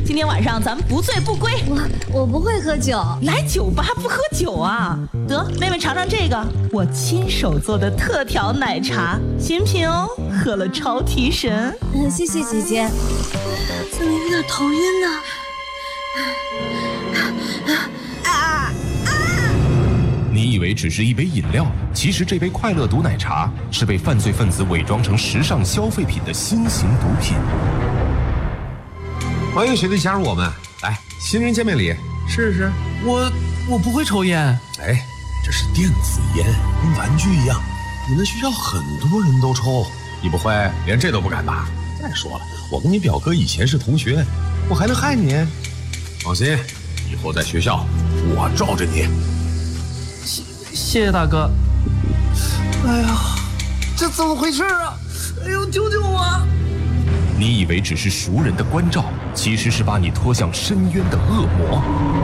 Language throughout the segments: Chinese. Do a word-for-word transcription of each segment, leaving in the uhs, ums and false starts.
今天晚上咱们不醉不归。 我我不会喝酒， 来酒吧不喝酒啊？得，妹妹尝尝这个，我亲手做的特调奶茶，新品哦，喝了超提神。 嗯，谢谢姐姐。怎么有点头晕呢？ 啊啊！你以为只是一杯饮料，其实这杯快乐毒奶茶是被犯罪分子伪装成时尚消费品的新型毒品。 欢迎学弟加入我们，来，新人见面礼，试试。 我我不会抽烟。 哎，这是电子烟，跟玩具一样，你们学校很多人都抽，你不会连这都不敢吧？再说了，我跟你表哥以前是同学，我还能害你？放心，以后在学校我罩着你。 谢谢谢大哥。哎呀，这怎么回事啊？哎呦，救救我！ 你以为只是熟人的关照，其实是把你拖向深渊的恶魔。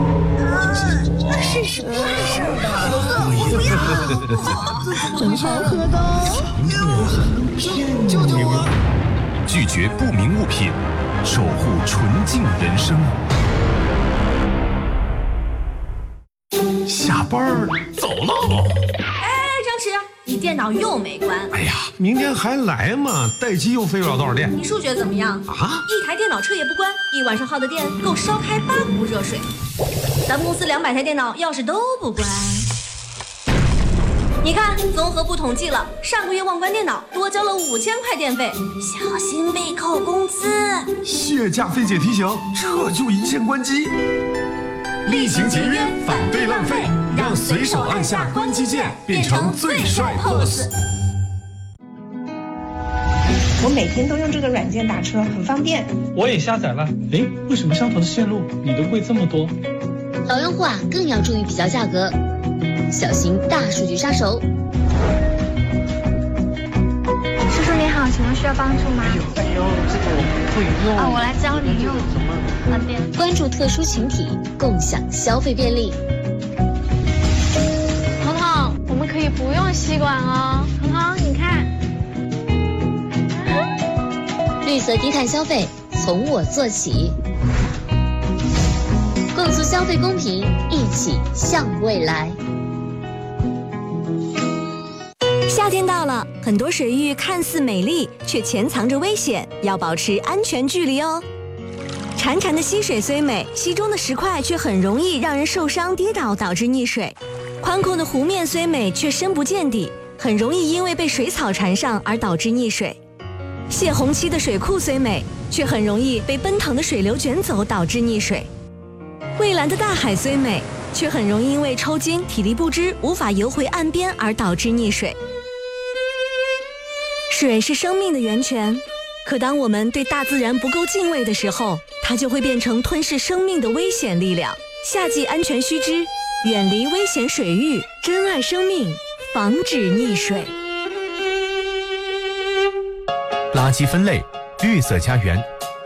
是什么事的？ 不要！很好喝的哦。 救救我！ 拒绝不明物品，守护纯净人生。下班走喽。 你电脑又没关。 哎呀，明天还来嘛，待机又费不了多少电。 你数学怎么样啊？ 一台电脑车也不关，一晚上耗的电够烧开八壶热水。咱们公司两百台电脑要是都不关，你看综合部统计了，上个月忘关电脑多交了五千块电费，小心被扣工资。 谢驾费姐提醒，这就一键关机。 厉行节约，反对浪费，让随手按下关机键变成最帅 P O S。 我每天都用这个软件打车，很方便。 我也下载了。诶，为什么相同的线路你的贵这么多？ 老用户啊，更要注意比较价格，小心大数据杀手。 叔叔你好，请问需要帮助吗？ 哎呦哎呦，这个我不会用。 啊，我来教你用。那边关注特殊群体，共享消费便利。 彤彤，我们可以不用吸管哦。彤彤，你看， 绿色低碳消费从我做起，共促消费公平，一起向未来。 夏天到了，很多水域看似美丽，却潜藏着危险，要保持安全距离哦。潺潺的溪水虽美，溪中的石块却很容易让人受伤跌倒，导致溺水。宽阔的湖面虽美，却深不见底，很容易因为被水草缠上而导致溺水。泄洪期的水库虽美，却很容易被奔腾的水流卷走，导致溺水。蔚蓝的大海虽美，却很容易因为抽筋、体力不支，无法游回岸边而导致溺水。水是生命的源泉，可当我们对大自然不够敬畏的时候，它就会变成吞噬生命的危险力量。夏季安全须知，远离危险水域，珍爱生命，防止溺水。 垃圾分类，绿色家园。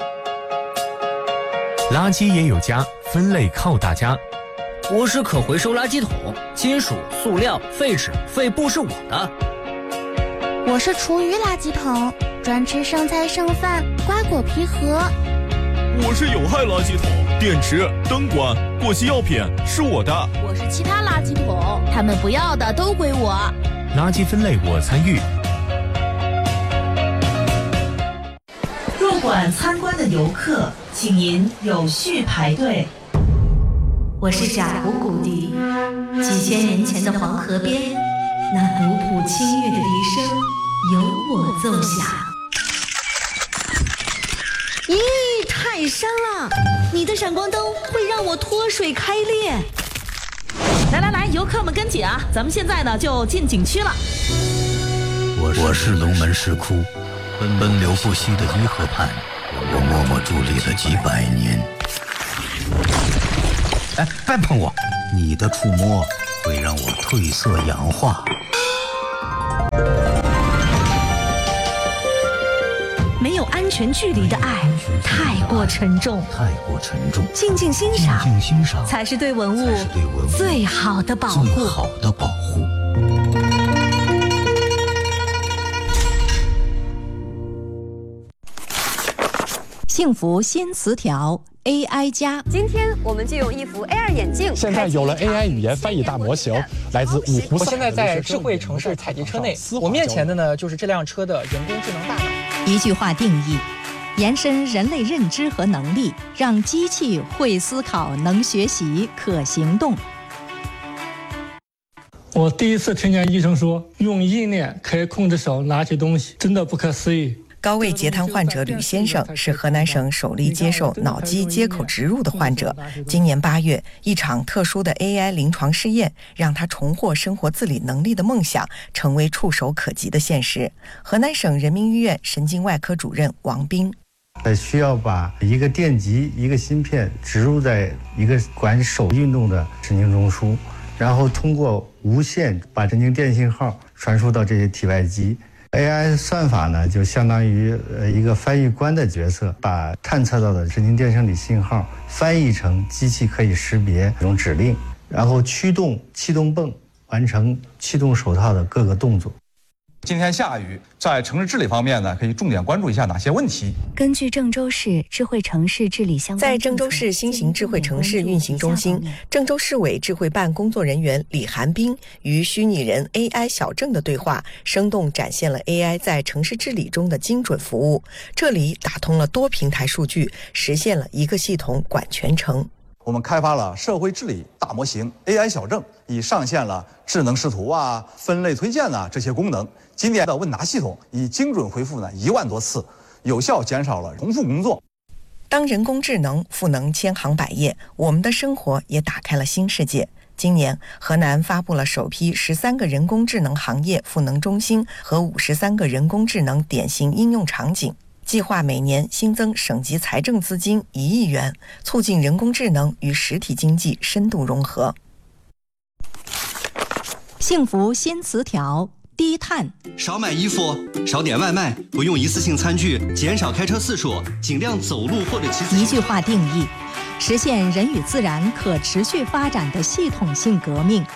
垃圾也有家，分类靠大家。 我是可回收垃圾桶，金属、塑料、废纸、废布是我的。 我是厨余垃圾桶，专吃剩菜剩饭、瓜果皮盒。 我是有害垃圾桶，电池、灯管、过期药品是我的。 我是其他垃圾桶，他们不要的都归我。 垃圾分类我参与。 入馆参观的游客，请您有序排队。 我是贾湖谷笛，几千年前的黄河边，那古朴清越的笛声由我奏响。 咦，太伤了！你的闪光灯会让我脱水开裂。 来来来，游客们跟紧啊！咱们现在呢就进景区了。 我是龙门石窟，奔流不息的伊河畔，我默默伫立了几百年。哎，别碰我！你的触摸会让我褪色氧化。 没有安全距离的爱太过沉重， 太过沉重。 静静欣赏， 静静欣赏才是对文物最好的保护。 最好的保护。 幸福新词条 A I 加。 今天我们就用一副 A R 眼镜。 现在有了 A I 语言翻译大模型，来自五湖四海。 我现在在智慧城市采集车内，我面前的呢就是这辆车的人工智能大脑。 一句话定义：延伸人类认知和能力，让机器会思考、能学习、可行动。 我第一次听见医生说用意念可以控制手拿起东西，真的不可思议。 高位截瘫患者吕先生是河南省首例接受脑机接口植入的患者。今年八月，一场特殊的 A I 临床试验让他重获生活自理能力的梦想成为触手可及的现实。河南省人民医院神经外科主任王斌， 需要把一个电极、一个芯片植入在一个管手运动的神经中枢，然后通过无线把神经电信号传输到这些体外机。A I 算法呢，就相当于呃一个翻译官的角色，把探测到的神经电生理信号翻译成机器可以识别这种指令，然后驱动气动泵完成气动手套的各个动作。 今天下雨，在城市治理方面呢，可以重点关注一下哪些问题？ 根据郑州市智慧城市治理相关， 在郑州市新型智慧城市运行中心，郑州市委智慧办工作人员李寒冰与虚拟人 A I 小郑的对话，生动展现了 A I 在城市治理中的精准服务。这里打通了多平台数据，实现了一个系统管全程。 我们开发了社会治理大模型 A I 小郑，已上线了智能视图啊、分类推荐啊这些功能。今年的问答系统已精准回复呢一万多次，有效减少了重复工作。 当人工智能赋能千行百业，我们的生活也打开了新世界。今年，河南发布了首批十三个人工智能行业赋能中心和五十三个人工智能典型应用场景。计划每年新增省级财政资金一亿元，促进人工智能与实体经济深度融合。 幸福新词条：低碳。 少买衣服，少点外卖，不用一次性餐具，减少开车次数，尽量走路或者骑自行车。 一句话定义：实现人与自然可持续发展的系统性革命。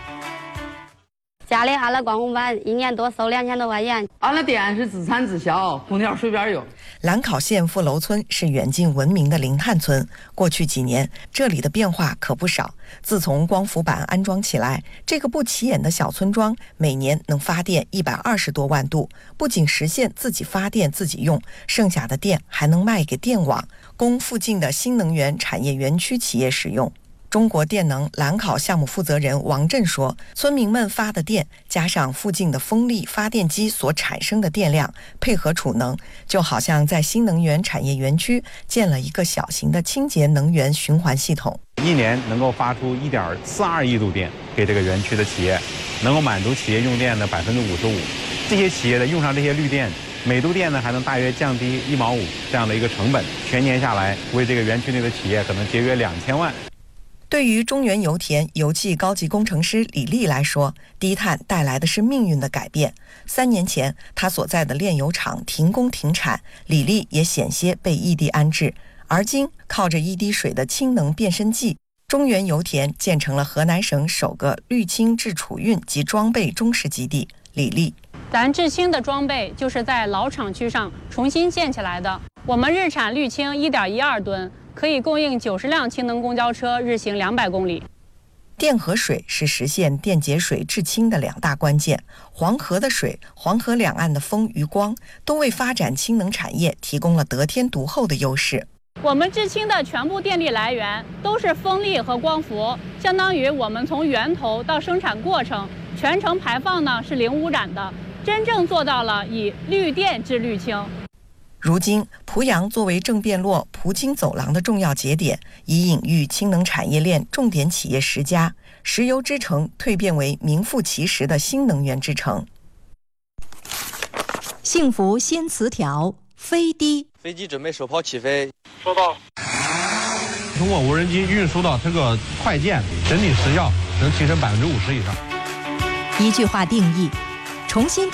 家里俺了光红板，一年多收两千多块钱。 俺的店是自产自销，空调随便用。 兰考县富楼村是远近闻名的零碳村，过去几年这里的变化可不少。自从光伏板安装起来，这个不起眼的小村庄每年能发电一百二十多万度，不仅实现自己发电自己用，剩下的电还能卖给电网，供附近的新能源产业园区企业使用。中国电能兰考项目负责人王震说，村民们发的电加上附近的风力发电机所产生的电量，配合储能，就好像在新能源产业园区建了一个小型的清洁能源循环系统。 一年能够发出一点四二亿度电给这个园区的企业，能够满足企业用电的百分之五十五。这些企业的用上这些绿电，每度电呢还能大约降低一毛五这样的一个成本，全年下来为这个园区内的企业可能节约两千万。 对于中原油田油气高级工程师李丽来说，低碳带来的是命运的改变。三年前，他所在的炼油厂停工停产，李丽也险些被异地安置。而今，靠着一滴水的氢能变身剂，中原油田建成了河南省首个氯氢制储运及装备中式基地。李丽， 咱制氢的装备就是在老厂区上重新建起来的。我们日产氯氢 一点一二吨。可以供应九十辆氢能公交车日行两百公里。 电和水是实现电解水制氢的两大关键。黄河的水、黄河两岸的风与光，都为发展氢能产业提供了得天独厚的优势。 我们制氢的全部电力来源都是风力和光伏，相当于我们从源头到生产过程，全程排放呢是零污染的，真正做到了以绿电制绿氢。 如今，濮阳作为正汴洛濮京走廊的重要节点，已隐喻氢能产业链重点企业十家，石油之城蜕变为名副其实的新能源之城。 幸福新词条：飞低。 飞机准备首炮起飞。 收到。 通过无人机运输到这个快件，整体时效能提升百分之五十以上。 一句话定义：重新